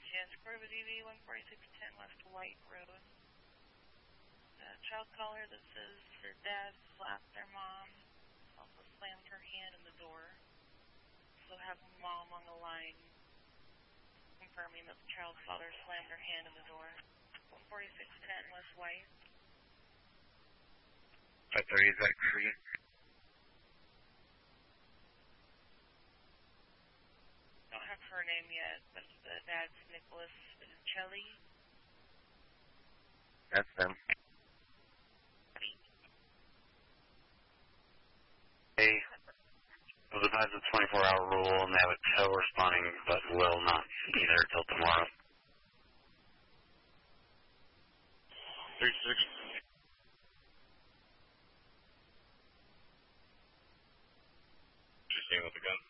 Square with EV 14610 West White Road. Child caller that says her dad slapped their mom, also slammed her hand in the door. So have mom on the line confirming that the child's father slammed her hand in the door. 14610 West White. 530, is that correct? Don't have her name yet, but the dad's Nicholas Vincelli. That's them. Hey, was advised the 24-hour rule, and they have a tow responding, but will not be there till tomorrow. 36. Just seeing with the gun.